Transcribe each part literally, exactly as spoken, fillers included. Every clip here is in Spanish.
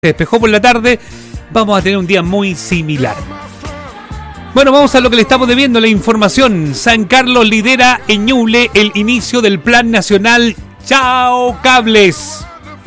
se despejó por la tarde, vamos a tener un día muy similar. Bueno, vamos a lo que le estamos debiendo, la información. San Carlos lidera en Ñuble el inicio del Plan Nacional Chao Cables.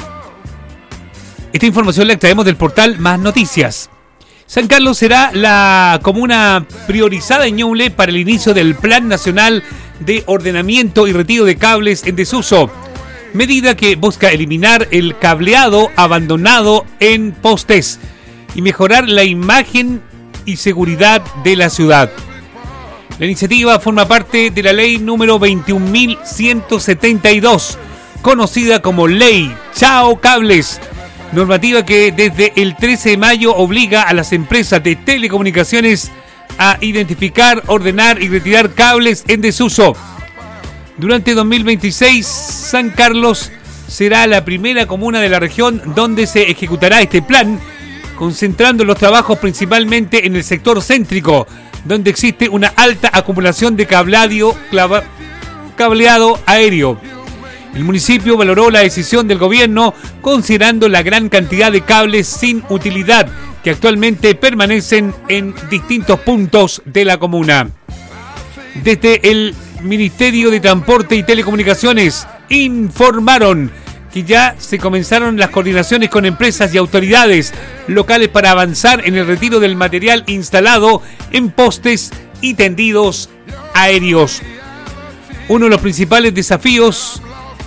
Esta información la extraemos del portal Más Noticias. San Carlos será la comuna priorizada en Ñuble para el inicio del Plan Nacional de Ordenamiento y Retiro de Cables en Desuso, medida que busca eliminar el cableado abandonado en postes y mejorar la imagen y seguridad de la ciudad. La iniciativa forma parte de la ley número veintiún mil ciento setenta y dos, conocida como Ley Chao Cables, normativa que desde el trece de mayo obliga a las empresas de telecomunicaciones a identificar, ordenar y retirar cables en desuso. Durante dos mil veintiséis, San Carlos será la primera comuna de la región donde se ejecutará este plan, concentrando los trabajos principalmente en el sector céntrico, donde existe una alta acumulación de cableado, clava, cableado aéreo. El municipio valoró la decisión del gobierno considerando la gran cantidad de cables sin utilidad que actualmente permanecen en distintos puntos de la comuna. Desde el Ministerio de Transporte y Telecomunicaciones informaron que ya se comenzaron las coordinaciones con empresas y autoridades locales para avanzar en el retiro del material instalado en postes y tendidos aéreos. Uno de los principales desafíos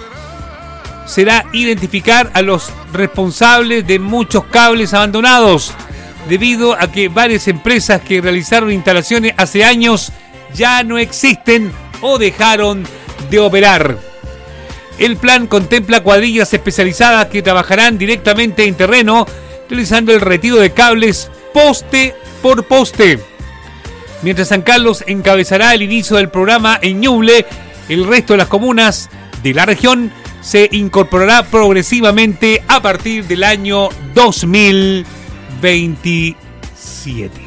será identificar a los responsables de muchos cables abandonados, debido a que varias empresas que realizaron instalaciones hace años ya no existen o dejaron de operar. El plan contempla cuadrillas especializadas que trabajarán directamente en terreno, realizando el retiro de cables poste por poste. Mientras San Carlos encabezará el inicio del programa en Ñuble, el resto de las comunas de la región se incorporará progresivamente a partir del año dos mil veintisiete.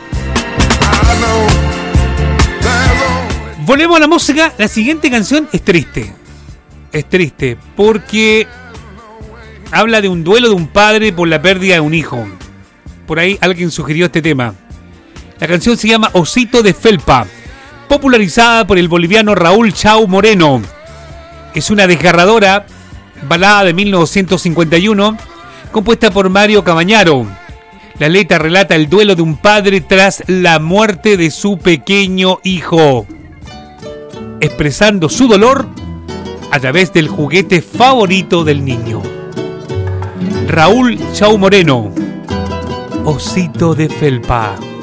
Volvemos a la música. La siguiente canción es triste. Es triste porque habla de un duelo de un padre por la pérdida de un hijo. Por ahí alguien sugirió este tema. La canción se llama Osito de Felpa, popularizada por el boliviano Raúl Chao Moreno. Es una desgarradora balada de mil novecientos cincuenta y uno, compuesta por Mario Cabañaro. La letra relata el duelo de un padre tras la muerte de su pequeño hijo, expresando su dolor a través del juguete favorito del niño. Raúl Chao Moreno, Osito de Felpa.